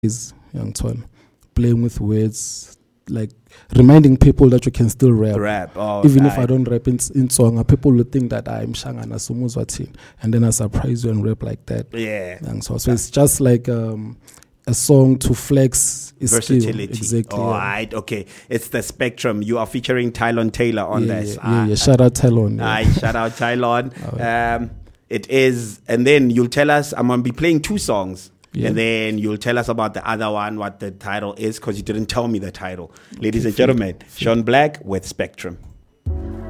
is young Twan, playing with words, like reminding people that you can still rap. Even if I don't rap in song, people will think that I'm Shangana Sumuzwatin, and then I surprise you and rap like that. Yeah. So it's just like a song to flex his versatility. Skill. Exactly. All right. Okay. It's the Spectrum. You are featuring Tylon Taylor on this. Yeah. Shout out Tylon. Shout out Tylon. It is, and then you'll tell us. I'm gonna be playing 2 songs. Yeah. And then you'll tell us about the other one, what the title is, because you didn't tell me the title. Ladies and gentlemen, Sean Black with Spectrum.